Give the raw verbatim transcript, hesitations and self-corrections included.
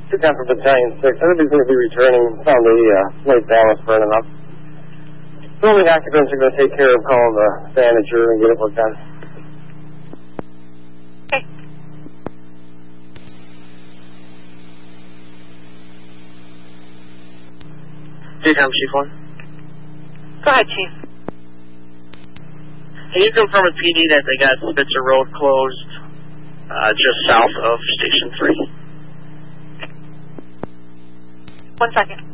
Took out for Battalion six. Everybody's going to be returning. Found the uh, late balance burning up. Building occupants are going to take care of calling the manager and get it worked out. Okay. Daytime Chief one. Go ahead, Chief. Can you confirm with P D that they got Spitzer Road closed uh, just south of Station three? One second.